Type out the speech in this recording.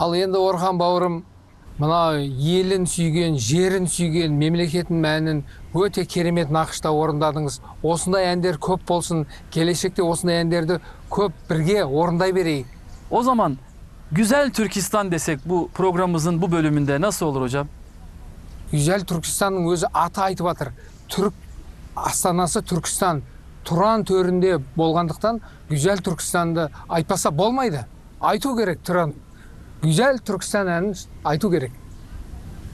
Ал енді Орхан бауырым, мына елін сүйген, жерін сүйген, мемлекеттің мәнін өте керемет нақышта орындадыңыз. Осындай әндер көп болсын, келешекте осындай әндерді көп бірге орындай берейік. O zaman Güzel Türkistan desek bu programımızın bu bölümünde nasıl olur hocam? Güzel Түркістанның өзі аты айтып жатыр. Түрік астанасы Түркістан. Тұран төрінде болғандықтан Güzel Түркістанды айтпаса болмайды. Айту керек Тұран. Güzel Түркістан әнін айту керек.